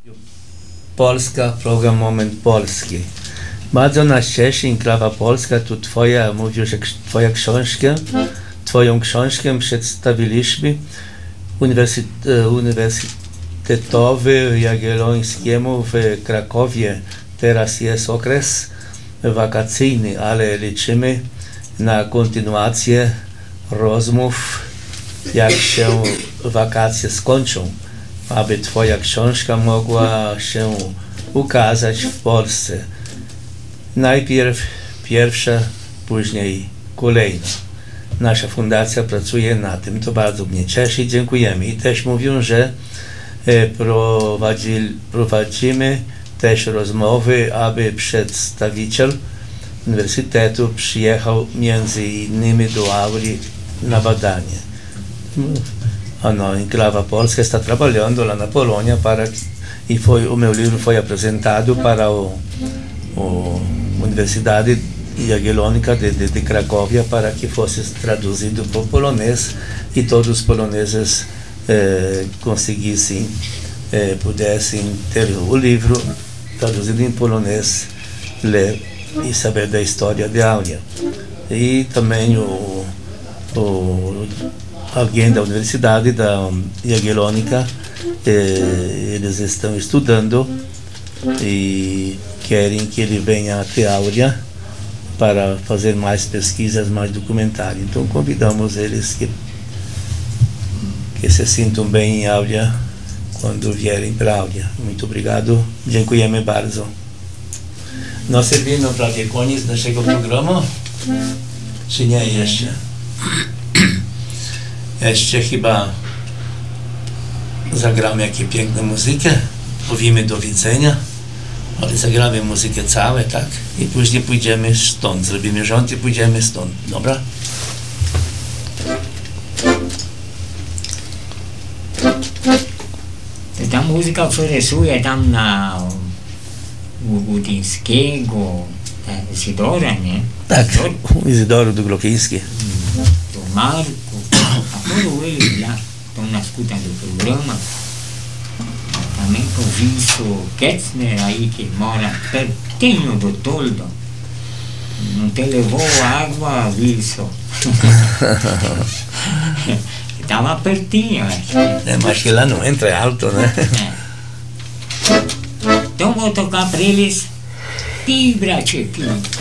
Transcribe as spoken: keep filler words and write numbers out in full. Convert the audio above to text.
Polska, program Moment Polski. Bardzo nas cieszy, Enklawa Polska, tu twoja, mówisz, że twoja książka, twoją książkę przedstawiliśmy Uniwersytet, Uniwersytetowi Jagiellońskiemu w Krakowie. Teraz jest okres wakacyjny, ale liczymy na kontynuację rozmów, jak się wakacje skończą, aby twoja książka mogła się ukazać w Polsce. Najpierw pierwsza, później kolejna. Nasza fundacja pracuje na tym, to bardzo mnie cieszy, dziękujemy. I też mówią, że prowadzi, prowadzimy też rozmowy, aby przedstawiciel uniwersytetu przyjechał między innymi do Auli na badanie. A Enklava Polska está trabalhando lá na Polônia para e foi o meu livro foi apresentado para o, o Universidade Jagiellônica de, de, de Cracóvia para que fosse traduzido para o polonês e todos os poloneses eh, conseguissem eh, pudessem ter o livro traduzido em polonês, ler e saber da história de Aulia. E também o, o alguém da Universidade da Jagiellônica, eh, eles estão estudando e querem que ele venha até Aulia para fazer mais pesquisas, mais documentário. Então convidamos eles que, que se sintam bem em Aulia quando vierem para Aulia. Muito obrigado. Dziękujemy bardzo. No servimy prawie koniec naszego programu, czy nie jeszcze? Jeszcze chyba zagramy jakąś piękną muzykę, powiemy do widzenia, ale zagramy muzykę całą, tak? I później pójdziemy stąd, zrobimy rząd i pójdziemy stąd, dobra? Ta muzyka przerysuje tam na Łudyńskiego, Izydora, nie? Tak, Izydoro do Glokiński. Do Marku. Acolo ele lá estão na escuta do programa. Também com o Wilson Ketzner aí, que mora pertinho do toldo. Não te levou água, Wilson? Estava pertinho, acho. É, mas que lá não entra, é alto, né? É. Então vou tocar para eles Fibra Chequinho.